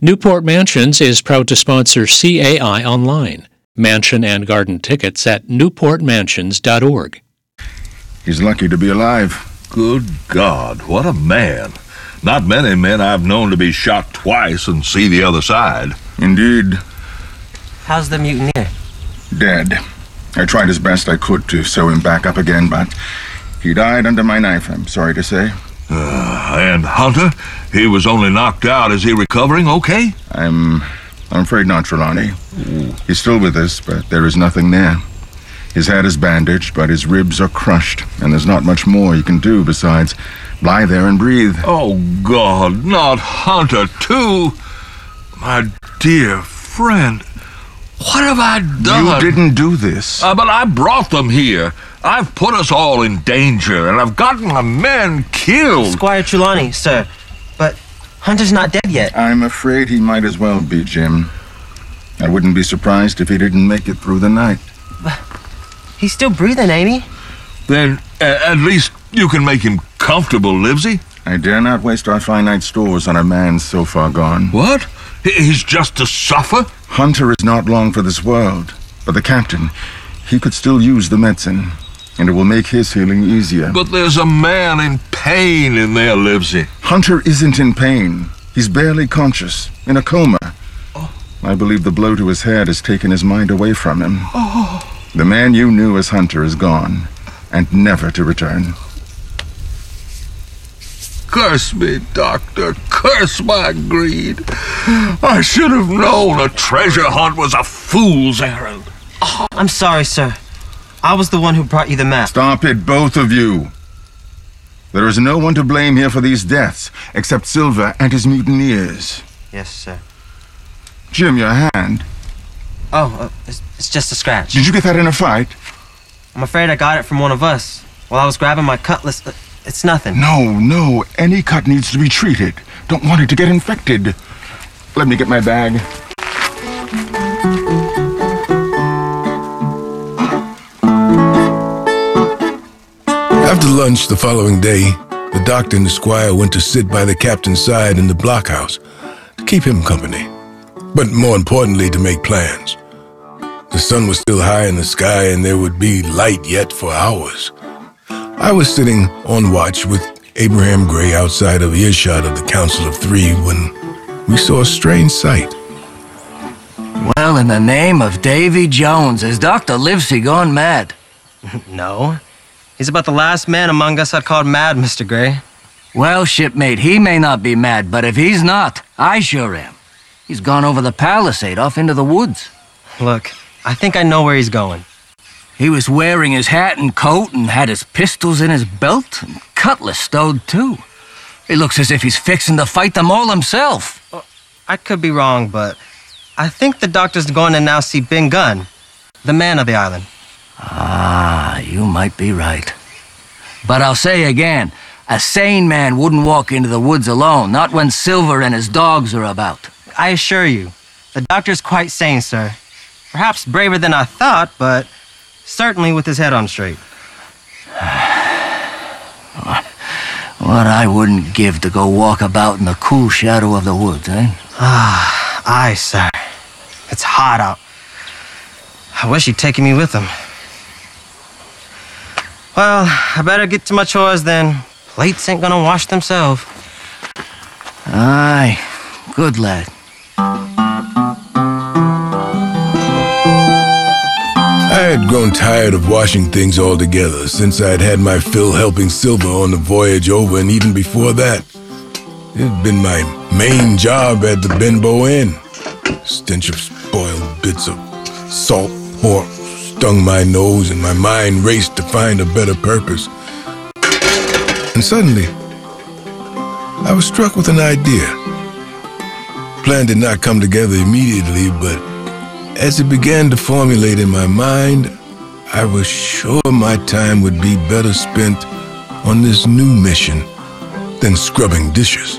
Newport Mansions is proud to sponsor CAI Online. Mansion and garden tickets at newportmansions.org. He's lucky to be alive. Good God, what a man. Not many men I've known to be shot twice and see the other side. Indeed. How's the mutineer? Dead. I tried as best I could to sew him back up again, but he died under my knife, I'm sorry to say. And Hunter? He was only knocked out. Is he recovering okay? I'm afraid not, Trelawney. He's still with us, but there is nothing there. His head is bandaged, but his ribs are crushed, and there's not much more he can do besides lie there and breathe. Oh, God, not Hunter, too. My dear friend, what have I done? You didn't do this. But I brought them here. I've put us all in danger, and I've gotten my men killed. Squire Trelawney, sir. But Hunter's not dead yet. I'm afraid he might as well be, Jim. I wouldn't be surprised if he didn't make it through the night. But he's still breathing, ain't he? Then at least you can make him comfortable, Livesey. I dare not waste our finite stores on a man so far gone. What? He's just to suffer? Hunter is not long for this world, but the captain, he could still use the medicine, and it will make his healing easier. But there's a man in pain in there, Livesey. Hunter isn't in pain. He's barely conscious, in a coma. I believe the blow to his head has taken his mind away from him. The man you knew as Hunter is gone, and never to return. Curse me, Doctor. Curse my greed. I should have known a treasure hunt was a fool's errand. I'm sorry, sir. I was the one who brought you the map. Stop it, both of you. There is no one to blame here for these deaths, except Silver and his mutineers. Yes, sir. Jim, your hand. Oh, it's just a scratch. Did you get that in a fight? I'm afraid I got it from one of us. While I was grabbing my cutlass, it's nothing. No. Any cut needs to be treated. Don't want it to get infected. Let me get my bag. After lunch the following day, the doctor and the squire went to sit by the captain's side in the blockhouse to keep him company, but more importantly, to make plans. The sun was still high in the sky, and there would be light yet for hours. I was sitting on watch with Abraham Gray outside of earshot of the Council of Three when we saw a strange sight. Well, in the name of Davy Jones, has Dr. Livesey gone mad? No. He's about the last man among us I'd call mad, Mr. Gray. Well, shipmate, he may not be mad, but if he's not, I sure am. He's gone over the palisade off into the woods. Look, I think I know where he's going. He was wearing his hat and coat and had his pistols in his belt and cutlass stowed too. It looks as if he's fixing to fight them all himself. I could be wrong, but I think the doctor's going to now see Ben Gunn, the man of the island. Ah, you might be right. But I'll say again, a sane man wouldn't walk into the woods alone, not when Silver and his dogs are about. I assure you, the doctor's quite sane, sir. Perhaps braver than I thought, but certainly with his head on straight. What I wouldn't give to go walk about in the cool shadow of the woods, eh? Aye, sir. It's hot out. I wish he'd taken me with him. Well, I better get to my chores then. Plates ain't gonna wash themselves. Aye, good lad. I had grown tired of washing things altogether since I'd had my fill helping Silver on the voyage over, and even before that. It had been my main job at the Benbow Inn. Stench of spoiled bits of salt pork stung my nose, and my mind raced to find a better purpose. And suddenly, I was struck with an idea. The plan did not come together immediately, but as it began to formulate in my mind, I was sure my time would be better spent on this new mission than scrubbing dishes.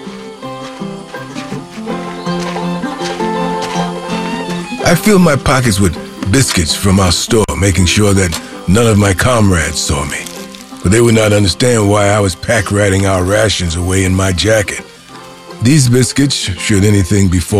I filled my pockets with biscuits from our store, making sure that none of my comrades saw me. But they would not understand why I was pack-ratting our rations away in my jacket. These biscuits, should anything befall